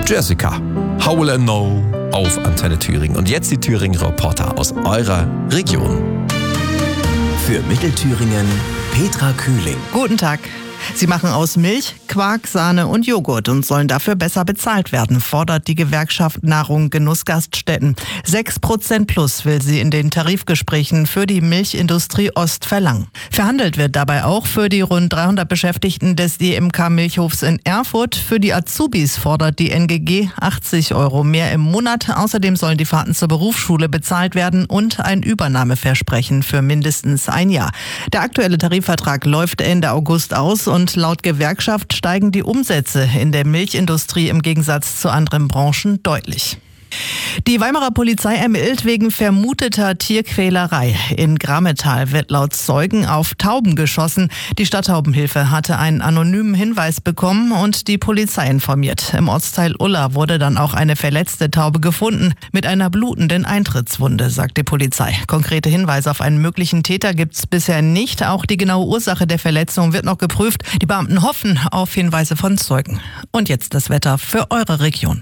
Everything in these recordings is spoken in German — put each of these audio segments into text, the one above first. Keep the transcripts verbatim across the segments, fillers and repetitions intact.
Jessica, How Will I Know auf Antenne Thüringen. Und jetzt die Thüringen-Reporter aus eurer Region. Für Mittelthüringen Petra Kühling. Guten Tag. Sie machen aus Milch, Quark, Sahne und Joghurt und sollen dafür besser bezahlt werden, fordert die Gewerkschaft Nahrung Genussgaststätten. Sechs Prozent plus will sie in den Tarifgesprächen für die Milchindustrie Ost verlangen. Verhandelt wird dabei auch für die rund dreihundert Beschäftigten des D M K Milchhofs in Erfurt. Für die Azubis fordert die N G G achtzig Euro mehr im Monat. Außerdem sollen die Fahrten zur Berufsschule bezahlt werden und ein Übernahmeversprechen für mindestens ein Jahr. Der aktuelle Tarifvertrag läuft Ende August aus. Und laut Gewerkschaft steigen die Umsätze in der Milchindustrie im Gegensatz zu anderen Branchen deutlich. Die Weimarer Polizei ermittelt wegen vermuteter Tierquälerei. In Grammetal wird laut Zeugen auf Tauben geschossen. Die Stadttaubenhilfe hatte einen anonymen Hinweis bekommen und die Polizei informiert. Im Ortsteil Ulla wurde dann auch eine verletzte Taube gefunden mit einer blutenden Eintrittswunde, sagt die Polizei. Konkrete Hinweise auf einen möglichen Täter gibt es bisher nicht. Auch die genaue Ursache der Verletzung wird noch geprüft. Die Beamten hoffen auf Hinweise von Zeugen. Und jetzt das Wetter für eure Region.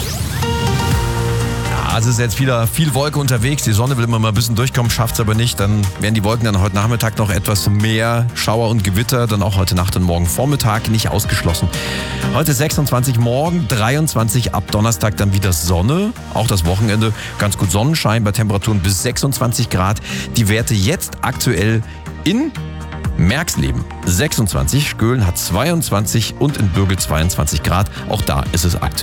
Also ist jetzt wieder viel Wolke unterwegs. Die Sonne will immer mal ein bisschen durchkommen, schafft es aber nicht. Dann werden die Wolken dann heute Nachmittag noch etwas mehr. Schauer und Gewitter, dann auch heute Nacht und morgen Vormittag nicht ausgeschlossen. Heute sechsundzwanzig, morgen dreiundzwanzig, ab Donnerstag dann wieder Sonne. Auch das Wochenende ganz gut Sonnenschein bei Temperaturen bis sechsundzwanzig Grad. Die Werte jetzt aktuell in Merxleben sechsundzwanzig, Göhlen hat zweiundzwanzig und in Bürgel zweiundzwanzig Grad. Auch da ist es aktuell